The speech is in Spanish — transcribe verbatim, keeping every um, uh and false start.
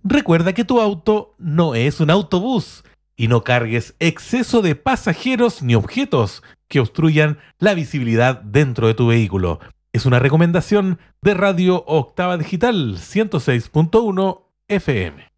Recuerda que tu auto no es un autobús y no cargues exceso de pasajeros ni objetos que obstruyan la visibilidad dentro de tu vehículo. Es una recomendación de Radio Octava Digital ciento seis punto uno F M.